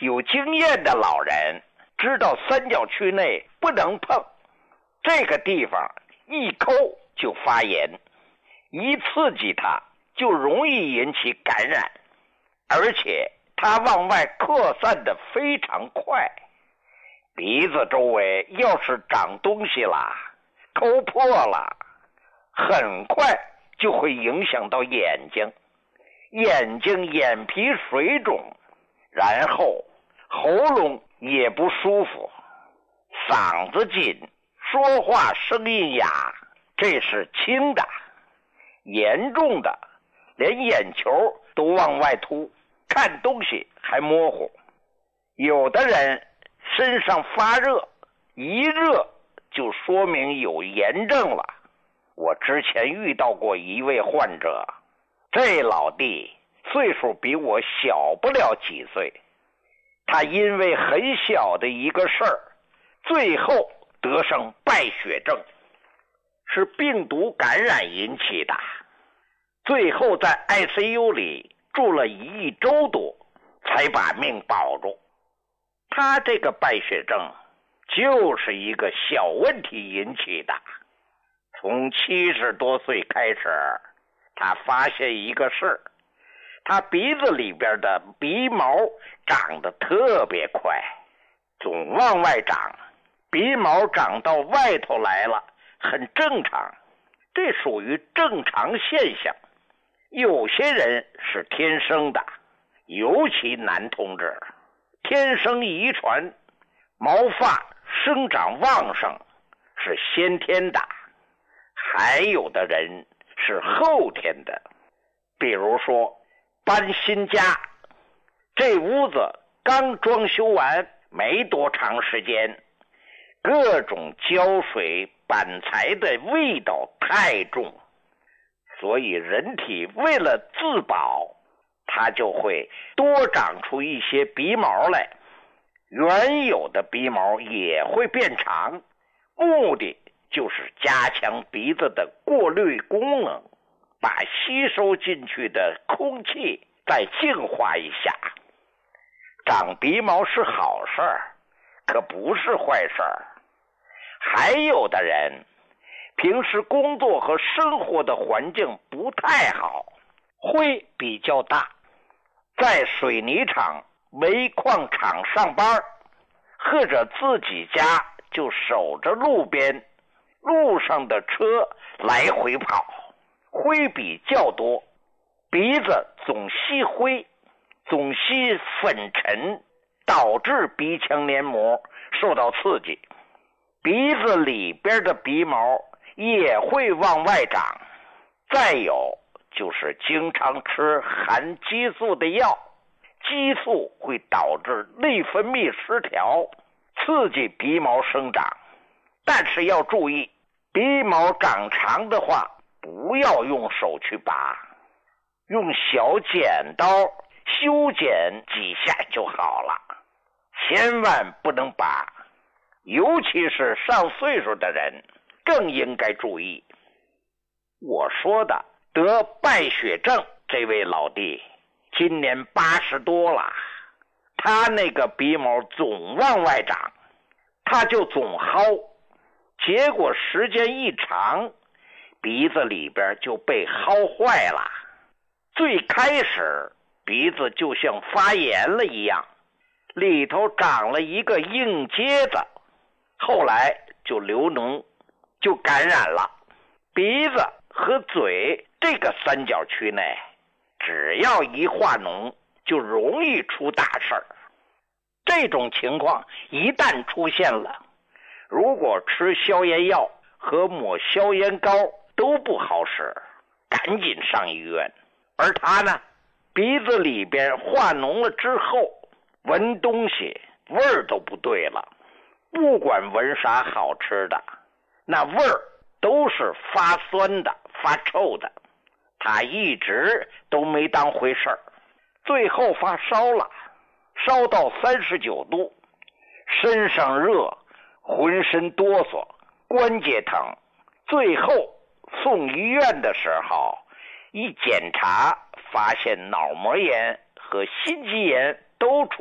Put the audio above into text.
有经验的老人知道三角区内不能碰，这个地方一抠就发炎，一刺激它就容易引起感染，而且它往外扩散得非常快。鼻子周围要是长东西了，抠破了，很快就会影响到眼睛，眼皮水肿，然后喉咙也不舒服，嗓子紧，说话声音哑，这是轻的。严重的连眼球都往外凸，看东西还模糊。有的人身上发热，一热就说明有炎症了。我之前遇到过一位患者，这老弟岁数比我小不了几岁，他因为很小的一个事儿，最后得上败血症，是病毒感染引起的，最后在 ICU 里住了1周多，才把命保住。他这个败血症就是一个小问题引起的。从70多岁开始，他发现一个事，他鼻子里边的鼻毛长得特别快，总往外长，鼻毛长到外头来了，很正常，这属于正常现象。有些人是天生的，尤其男同志，天生遗传，毛发生长旺盛，是先天的。还有的人是后天的，比如说搬新家，这屋子刚装修完没多长时间，各种胶水板材的味道太重，所以人体为了自保，它就会多长出一些鼻毛来，原有的鼻毛也会变长，目的就是加强鼻子的过滤功能，把吸收进去的空气再净化一下。长鼻毛是好事儿，可不是坏事儿。还有的人平时工作和生活的环境不太好，灰比较大，在水泥厂、煤矿厂上班，或者自己家就守着路边，路上的车来回跑，灰比较多，鼻子总吸灰，总吸粉尘，导致鼻腔黏膜受到刺激，鼻子里边的鼻毛也会往外长。再有就是经常吃含激素的药，激素会导致内分泌失调，刺激鼻毛生长。但是要注意，鼻毛长长的话，不要用手去拔，用小剪刀修剪几下就好了，千万不能拔。尤其是上岁数的人更应该注意。我说的得败血症这位老弟今年80多了，他那个鼻毛总往外长，他就总薅，结果时间一长，鼻子里边就被薅坏了。最开始鼻子就像发炎了一样，里头长了一个硬疖子，后来就流脓，就感染了。鼻子和嘴这个三角区内，只要一化脓，就容易出大事儿。这种情况一旦出现了，如果吃消炎药和抹消炎膏都不好使，赶紧上医院。而他呢，鼻子里边化脓了之后，闻东西味儿都不对了，不管闻啥好吃的，那味儿都是发酸的、发臭的。他一直都没当回事儿，最后发烧了，烧到39度，身上热，浑身哆嗦，关节疼。最后送医院的时候，一检查发现脑膜炎和心肌炎都出